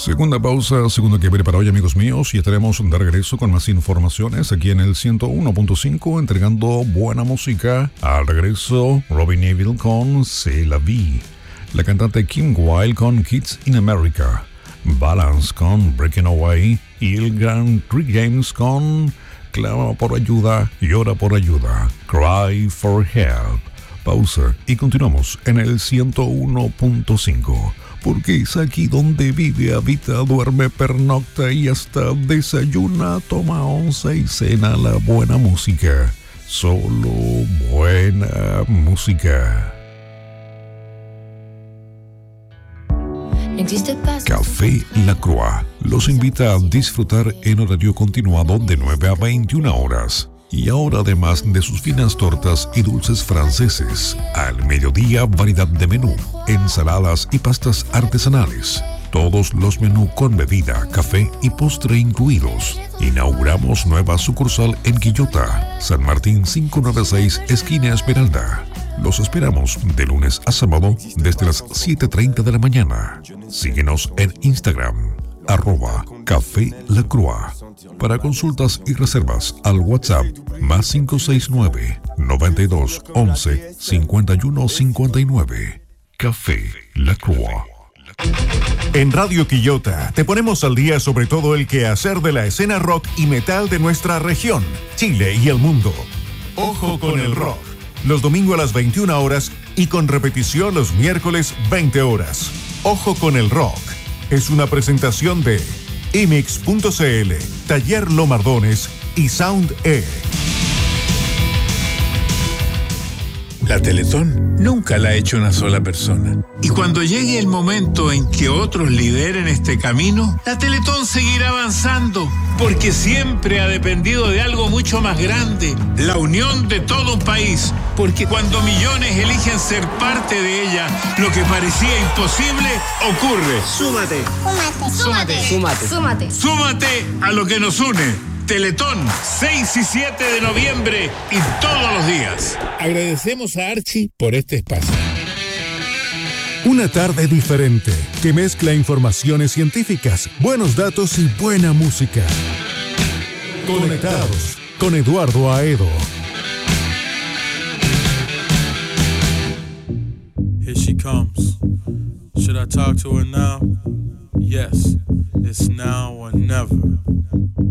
Segunda pausa, segundo que ver para hoy, amigos míos, y estaremos de regreso con más informaciones aquí en el 101.5, entregando buena música. Al regreso, Robbie Neville con C'est la vie, la cantante Kim Wilde con Kids in America, Balance con Breaking Away y el gran Rick James con Clama por ayuda, llora por ayuda, Cry for help. Pausa y continuamos en el 101.5. Porque es aquí donde vive, habita, duerme, pernocta y hasta desayuna, toma once y cena la buena música. Solo buena música. Café La Croix los invita a disfrutar en horario continuado de 9 a 21 horas. Y ahora, además de sus finas tortas y dulces franceses, al mediodía variedad de menú, ensaladas y pastas artesanales. Todos los menús con bebida, café y postre incluidos. Inauguramos nueva sucursal en Quillota, San Martín 596, esquina Esmeralda. Los esperamos de lunes a sábado desde las 7:30 de la mañana. Síguenos en Instagram, @Café La Croix. Para consultas y reservas al WhatsApp más 569 92 11 51 59. Café La Croix. En Radio Quillota te ponemos al día sobre todo el quehacer de la escena rock y metal de nuestra región, Chile y el mundo. Ojo con el rock, los domingos a las 21 horas y con repetición los miércoles 20 horas. Ojo con el rock es una presentación de Imix.cl, Taller Lomardones y Sound E. La Teletón nunca la ha hecho una sola persona. Y cuando llegue el momento en que otros lideren este camino, la Teletón seguirá avanzando, porque siempre ha dependido de algo mucho más grande, la unión de todo un país. Porque cuando millones eligen ser parte de ella, lo que parecía imposible ocurre. Súmate. Súmate a lo que nos une. Teletón, 6 y 7 de noviembre y todos los días. Agradecemos a Archie por este espacio. Una tarde diferente que mezcla informaciones científicas, buenos datos y buena música. Conectados con Eduardo Aedo. Here she comes. Should I talk to her now? Yes, it's now or never.